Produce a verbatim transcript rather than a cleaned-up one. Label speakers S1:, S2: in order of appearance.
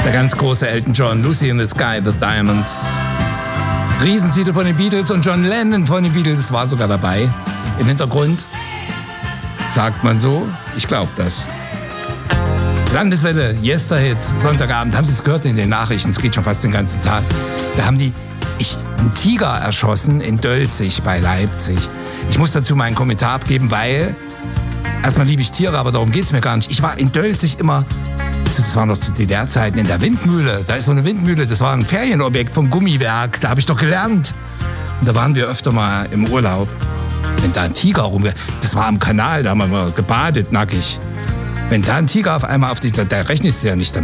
S1: Der ganz große Elton John, Lucy in the Sky, The Diamonds. Riesentitel von den Beatles und John Lennon von den Beatles war sogar dabei. Im Hintergrund. Sagt man so? Ich glaube das. Landeswelle, Yesterhits, Sonntagabend. Haben Sie es gehört in den Nachrichten? Es geht schon fast den ganzen Tag. Da haben die ich, einen Tiger erschossen in Dölzig bei Leipzig. Ich muss dazu meinen Kommentar abgeben, weil erstmal liebe ich Tiere, aber darum geht es mir gar nicht. Ich war in Dölzig immer, das war noch zu D D R-Zeiten, in der Windmühle. Da ist so eine Windmühle, das war ein Ferienobjekt vom Gummiwerk. Da habe ich doch gelernt. Und da waren wir öfter mal im Urlaub. Wenn da ein Tiger rum, das war am Kanal, da haben wir mal gebadet, nackig. Wenn da ein Tiger auf einmal auf dich, da, da rechnest du ja nicht damit.